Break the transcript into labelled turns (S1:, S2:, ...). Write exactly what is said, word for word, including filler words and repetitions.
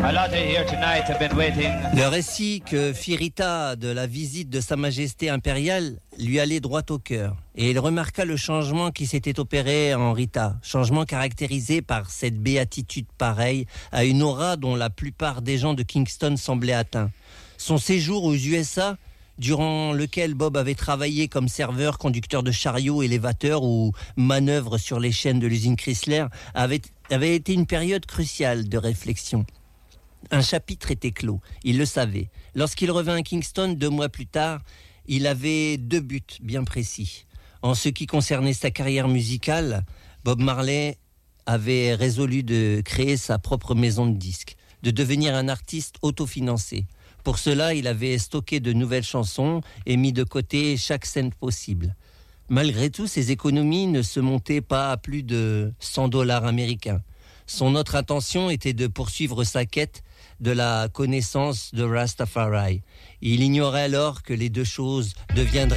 S1: Le récit que fit Rita de la visite de Sa Majesté impériale lui allait droit au cœur. Et il remarqua le changement qui s'était opéré en Rita. Changement caractérisé par cette béatitude pareille à une aura dont la plupart des gens de Kingston semblaient atteints. Son séjour aux U S A, durant lequel Bob avait travaillé comme serveur, conducteur de chariot, élévateur ou manœuvre sur les chaînes de l'usine Chrysler, avait, avait été une période cruciale de réflexion. Un chapitre était clos, il le savait. Lorsqu'il revint à Kingston deux mois plus tard, il avait deux buts bien précis. En ce qui concernait sa carrière musicale, Bob Marley avait résolu de créer sa propre maison de disques, de devenir un artiste autofinancé. Pour cela, il avait stocké de nouvelles chansons et mis de côté chaque cent possible. Malgré tout, ses économies ne se montaient pas à plus de cent dollars américains. Son autre intention était de poursuivre sa quête de la connaissance de Rastafari. Il ignorait alors que les deux choses deviendraient